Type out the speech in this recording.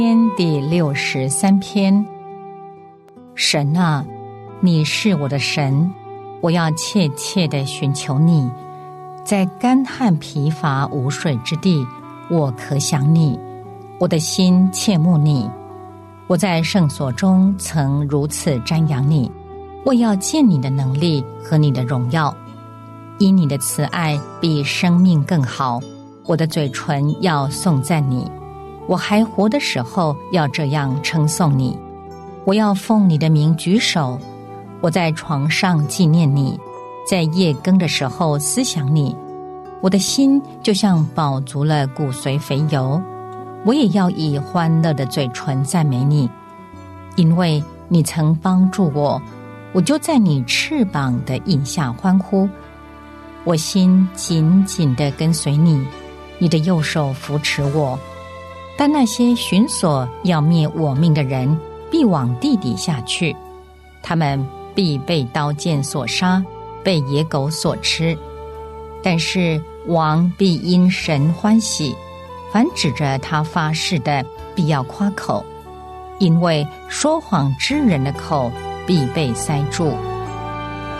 第63篇。神啊，你是我的神，我要切切地寻求你。在干旱疲乏无水之地，我可想你，我的心切慕你。我在圣所中曾如此瞻仰你，我要见你的能力和你的荣耀。因你的慈爱比生命更好，我的嘴唇要颂赞你。我还活的时候要这样称颂你。我要奉你的名举手，我在床上纪念你，在夜更的时候思想你。我的心就像饱足了骨髓肥油，我也要以欢乐的嘴唇赞美你。因为你曾帮助我，我就在你翅膀的荫下欢呼。我心紧紧地跟随你，你的右手扶持我。但那些寻索要灭我命的人必往地底下去，他们必被刀剑所杀，被野狗所吃。但是王必因神欢喜，凡指着他发誓的必要夸口，因为说谎之人的口必被塞住。